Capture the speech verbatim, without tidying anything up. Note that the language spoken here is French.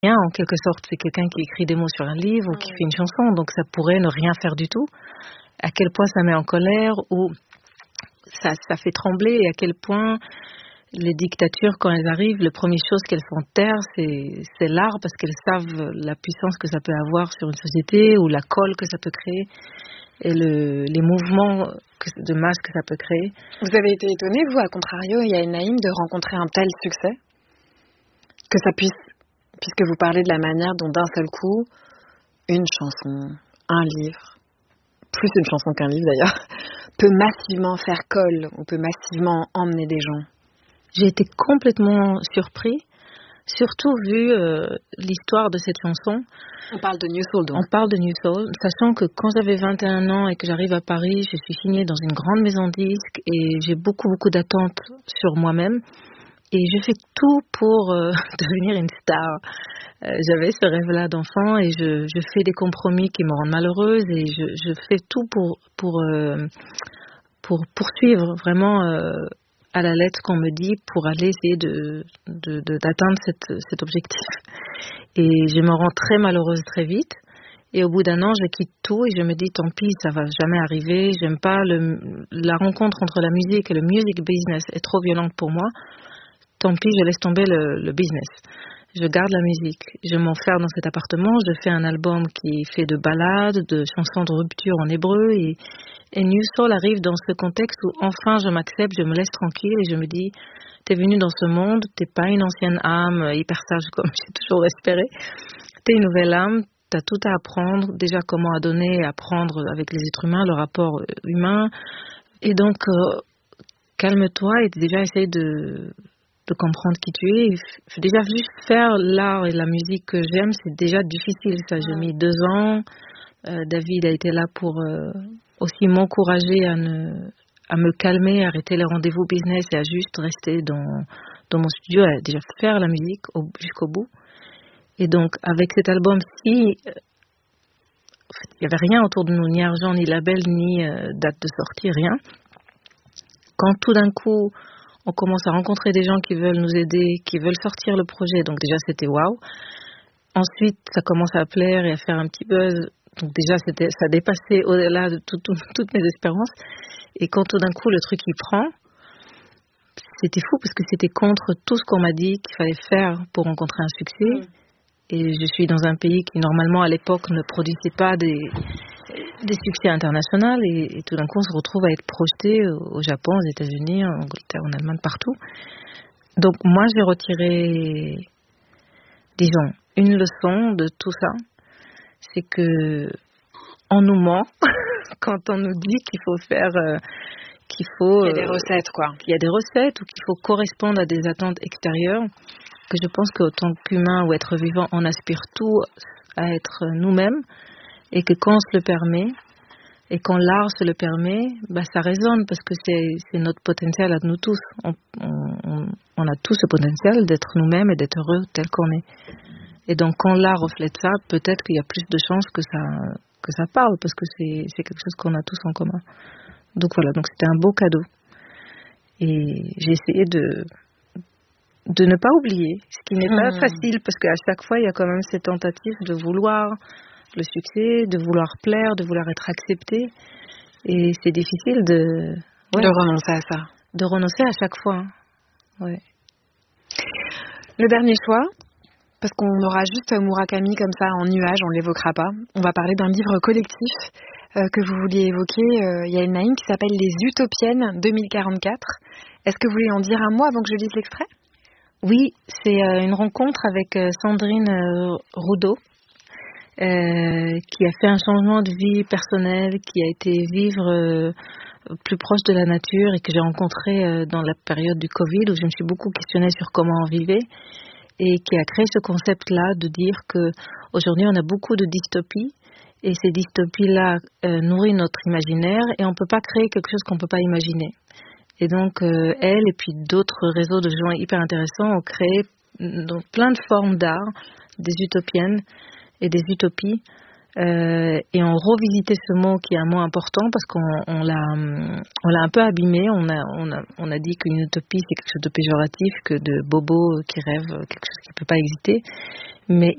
En quelque sorte, c'est quelqu'un qui écrit des mots sur un livre ou qui fait une chanson, donc ça pourrait ne rien faire du tout. À quel point ça met en colère ou ça, ça fait trembler et à quel point les dictatures, quand elles arrivent, la première chose qu'elles font taire, c'est, c'est l'art parce qu'elles savent la puissance que ça peut avoir sur une société ou la colle que ça peut créer et le, les mouvements de masse que ça peut créer. Vous avez été étonnée, vous, à contrario, Yael Naïm, de rencontrer un tel succès? Que ça puisse, puisque vous parlez de la manière dont d'un seul coup, une chanson, un livre, plus une chanson qu'un livre d'ailleurs, peut massivement faire colle ou peut massivement emmener des gens. J'ai été complètement surpris, surtout vu euh, l'histoire de cette chanson. On parle de New Soul, donc. On parle de New Soul, sachant que quand j'avais vingt et un ans et que j'arrive à Paris, je suis signée dans une grande maison de disques et j'ai beaucoup, beaucoup d'attentes sur moi-même. Et je fais tout pour euh, devenir une star. Euh, j'avais ce rêve-là d'enfant et je, je fais des compromis qui me rendent malheureuse et je, je fais tout pour, pour, euh, pour poursuivre vraiment euh, à la lettre qu'on me dit pour aller essayer de, de, de, d'atteindre cette, cet objectif. Et je me rends très malheureuse très vite. Et au bout d'un an, je quitte tout et je me dis tant pis, ça va jamais arriver. J'aime pas le, la rencontre entre la musique et le music business est trop violente pour moi. Tant pis, je laisse tomber le, le business. Je garde la musique. Je m'enferme dans cet appartement. Je fais un album qui fait de ballades, de chansons de rupture en hébreu. Et, et New Soul arrive dans ce contexte où enfin je m'accepte, je me laisse tranquille et je me dis, t'es venue dans ce monde, t'es pas une ancienne âme hyper sage comme j'ai toujours espéré. T'es une nouvelle âme, t'as tout à apprendre. Déjà comment à donner et apprendre avec les êtres humains, le rapport humain. Et donc, euh, calme-toi et déjà essaye de... de comprendre qui tu es. Déjà, juste faire l'art et la musique que j'aime, c'est déjà difficile. Ça, j'ai mis deux ans. Euh, David a été là pour euh, aussi m'encourager à, ne, à me calmer, à arrêter les rendez-vous business et à juste rester dans, dans mon studio, à déjà faire la musique au, jusqu'au bout. Et donc, avec cet album-ci, euh, en fait, il n'y avait rien autour de nous, ni argent, ni label, ni euh, date de sortie, rien. Quand tout d'un coup, on commence à rencontrer des gens qui veulent nous aider, qui veulent sortir le projet. Donc déjà, c'était waouh. Ensuite, ça commence à plaire et à faire un petit buzz. Donc déjà, c'était, ça dépassait au-delà de tout, tout, toutes mes espérances. Et quand tout d'un coup, le truc, il prend, c'était fou parce que c'était contre tout ce qu'on m'a dit qu'il fallait faire pour rencontrer un succès. Mmh. Et je suis dans un pays qui, normalement, à l'époque, ne produisait pas des... des succès internationaux et, et tout d'un coup on se retrouve à être projeté au, au Japon, aux États-Unis, en Angleterre, en Allemagne, partout. Donc moi j'ai retiré, disons, une leçon de tout ça, c'est que on nous ment quand on nous dit qu'il faut faire, euh, qu'il faut, il y a des euh, recettes quoi, qu'il y a des recettes ou qu'il faut correspondre à des attentes extérieures. Que je pense qu'autant qu'humain ou être vivant, on aspire tout à être nous-mêmes. Et que quand on se le permet, et quand l'art se le permet, bah ça résonne parce que c'est, c'est notre potentiel à nous tous. On, on, on a tous ce potentiel d'être nous-mêmes et d'être heureux tel qu'on est. Et donc quand l'art reflète ça, peut-être qu'il y a plus de chances que ça, que ça parle parce que c'est, c'est quelque chose qu'on a tous en commun. Donc voilà, donc c'était un beau cadeau. Et j'ai essayé de, de ne pas oublier, ce qui n'est pas mmh. facile parce qu'à chaque fois il y a quand même cette tentative de vouloir le succès, de vouloir plaire, de vouloir être accepté. Et c'est difficile de... Ouais, de renoncer à ça. De renoncer à chaque fois. Ouais. Le dernier choix, parce qu'on aura juste Murakami comme ça en nuage, on ne l'évoquera pas. On va parler d'un livre collectif euh, que vous vouliez évoquer, euh, Yael Naïm, qui s'appelle Les Utopiennes deux mille quarante-quatre. Est-ce que vous voulez en dire un mot avant que je lise l'extrait ? Oui, c'est euh, une rencontre avec euh, Sandrine euh, Roudot. Euh, qui a fait un changement de vie personnel, qui a été vivre euh, plus proche de la nature et que j'ai rencontré euh, dans la période du Covid où je me suis beaucoup questionnée sur comment on vivait et qui a créé ce concept-là de dire que aujourd'hui on a beaucoup de dystopies et ces dystopies-là euh, nourrissent notre imaginaire et on ne peut pas créer quelque chose qu'on ne peut pas imaginer. Et donc euh, elle et puis d'autres réseaux de gens hyper intéressants ont créé donc, plein de formes d'art, des utopiennes et des utopies, euh, et on revisitait ce mot qui est un mot important parce qu'on on l'a, on l'a un peu abîmé. On a, on a, on a dit qu'une utopie c'est quelque chose de péjoratif, que de bobo qui rêve, quelque chose qui ne peut pas exister. Mais